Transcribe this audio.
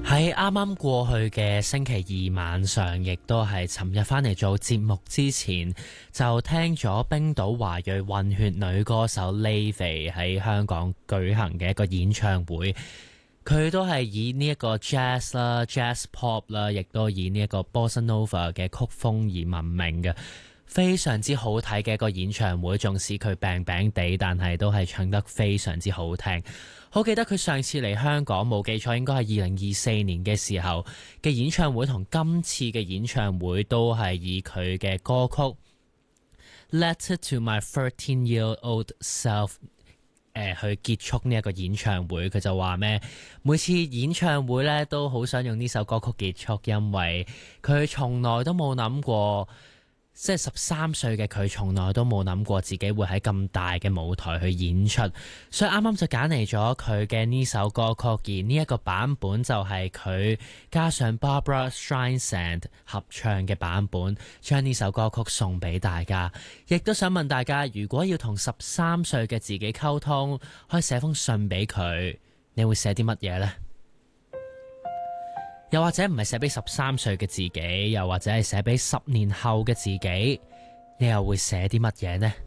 喺啱啱過去嘅星期二晚上，亦都係尋日返嚟做節目之前，就聽咗冰島華裔混血女歌手 Laufey 喺香港舉行嘅一個演唱會。佢都係以呢一個 jazz 啦、jazz pop 啦，亦都以呢一個 bossa nova 嘅曲風而聞名嘅，非常之好睇嘅一個演唱會。縱使佢病病地，但係都係唱得非常之好聽。好記得佢上次嚟香港，冇記錯應該係2024年嘅時候嘅演唱會，同今次嘅演唱會都係以佢嘅歌曲《Letter to My 13-Year-Old Self》去結束呢一個演唱會。佢就話咩？每次演唱會咧都好想用呢首歌曲結束，因為佢從來都冇諗過。即係13歲嘅佢，從來都冇諗過自己會喺咁大嘅舞台去演出，所以啱啱就揀嚟咗佢嘅呢首歌曲，而呢一個版本就係佢加上 Barbra Streisand 合唱嘅版本，將呢首歌曲送俾大家。亦都想問大家，如果要同13歲嘅自己溝通，可以寫封信俾佢，你會寫啲乜嘢呢？又或者唔係寫俾13歲嘅自己，又或者係寫俾10年後嘅自己，你又會寫啲乜嘢呢？